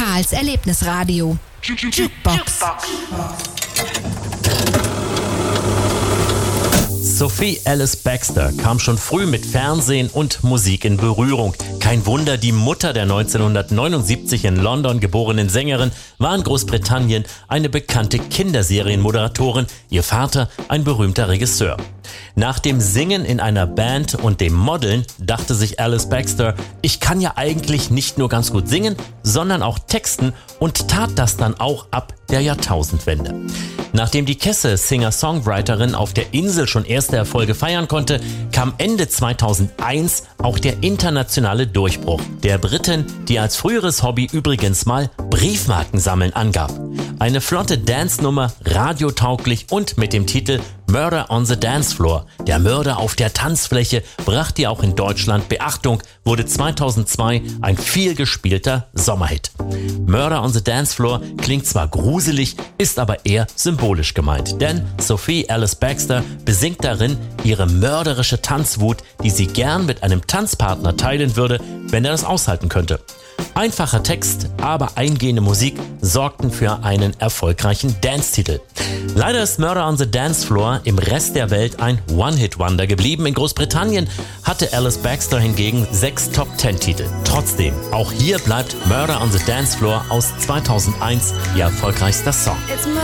Karls Erlebnisradio. Jukebox. Sophie Alice Baxter kam schon früh mit Fernsehen und Musik in Berührung. Kein Wunder, die Mutter der 1979 in London geborenen Sängerin war in Großbritannien eine bekannte Kinderserienmoderatorin, ihr Vater ein berühmter Regisseur. Nach dem Singen in einer Band und dem Modeln dachte sich Alice Baxter, ich kann ja eigentlich nicht nur ganz gut singen, sondern auch texten und tat das dann auch ab der Jahrtausendwende. Nachdem die Kesse Singer-Songwriterin auf der Insel schon erste Erfolge feiern konnte, kam Ende 2001 auch der internationale Durchbruch der Britin, die als früheres Hobby übrigens mal Briefmarkensammeln angab. Eine flotte Dance-Nummer, radiotauglich und mit dem Titel Murder on the Dance Floor, der Mörder auf der Tanzfläche, brachte auch in Deutschland Beachtung, wurde 2002 ein vielgespielter Sommerhit. Murder on the Dance Floor klingt zwar gruselig, ist aber eher symbolisch gemeint, denn Sophie Alice Baxter besingt darin ihre mörderische Tanzwut, die sie gern mit einem Tanzpartner teilen würde, wenn er das aushalten könnte. Einfacher Text, aber eingehende Musik sorgten für einen erfolgreichen Dance-Titel. Leider ist Murder on the Dance Floor im Rest der Welt ein One-Hit-Wonder geblieben. In Großbritannien hatte Alice Baxter hingegen 6 Top-10-Titel. Trotzdem, auch hier bleibt Murder on the Dance Floor aus 2001 ihr erfolgreichster Song.